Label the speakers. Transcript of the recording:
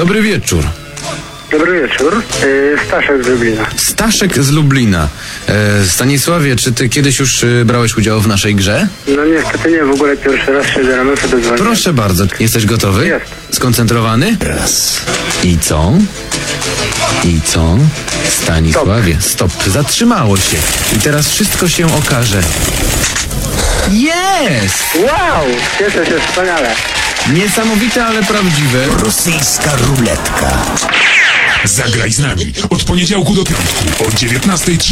Speaker 1: Dobry wieczór.
Speaker 2: Dobry wieczór. Staszek z Lublina.
Speaker 1: Staszek z Lublina. Stanisławie, czy ty kiedyś już brałeś udział w naszej grze?
Speaker 2: No niestety nie, w ogóle pierwszy raz się rano sobie dzwonię.
Speaker 1: Proszę bardzo. Jesteś gotowy?
Speaker 2: Jest.
Speaker 1: Skoncentrowany?
Speaker 3: Raz.
Speaker 1: I co? I co? Stanisławie, stop. Zatrzymało się. I teraz wszystko się okaże. Jest!
Speaker 2: Wow! Cieszę się, wspaniale.
Speaker 1: Niesamowite, ale prawdziwe.
Speaker 3: Rosyjska ruletka.
Speaker 4: Zagraj z nami od poniedziałku do piątku o 19:30.